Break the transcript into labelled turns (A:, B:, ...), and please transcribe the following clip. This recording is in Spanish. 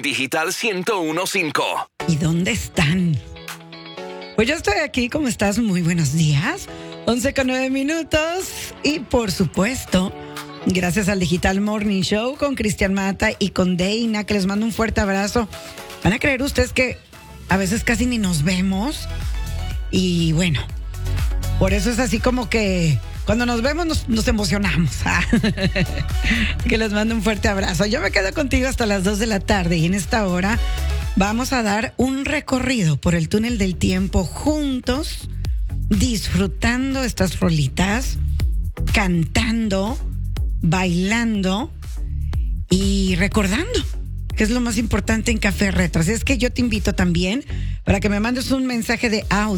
A: Digital 101.5.
B: ¿Y dónde están? Pues yo estoy aquí, ¿cómo estás? Muy buenos días. 11:09. Y por supuesto, gracias al Digital Morning Show con Cristian Mata y con Deina, que les mando un fuerte abrazo. ¿Van a creer ustedes que a veces casi ni nos vemos? Y bueno, por eso es así como que cuando nos vemos nos emocionamos. Que les mando un fuerte abrazo. Yo me quedo contigo hasta las 2 de la tarde y en esta hora vamos a dar un recorrido por el túnel del tiempo juntos, disfrutando estas rolitas, cantando, bailando y recordando, que es lo más importante en Café Retro. Así es que yo te invito también para que me mandes un mensaje de audio